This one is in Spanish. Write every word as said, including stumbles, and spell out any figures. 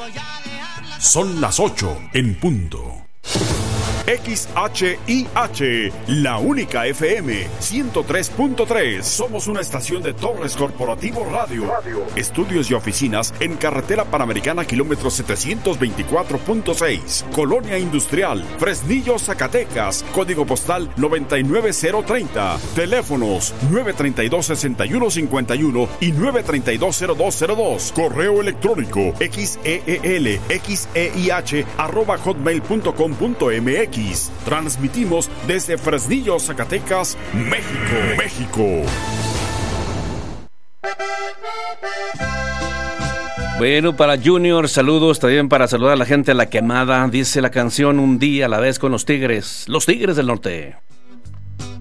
Son las ocho en punto. X H I H, la única F M ciento tres punto tres. Somos una estación de Torres Corporativo Radio. Radio. Estudios y oficinas en Carretera Panamericana, kilómetro setecientos veinticuatro punto seis. Colonia Industrial, Fresnillo, Zacatecas. Código postal noventa y nueve cero treinta. Teléfonos nueve treinta y dos, sesenta y uno cincuenta y uno y nueve treinta y dos, cero dos cero dos. Correo electrónico xeel xeih arroba hotmail punto com punto mx. Transmitimos desde Fresnillo, Zacatecas, México, México. Bueno, para Junior, saludos también para saludar a la gente de La Quemada. Dice la canción Un día a la vez con los Tigres, los Tigres del Norte.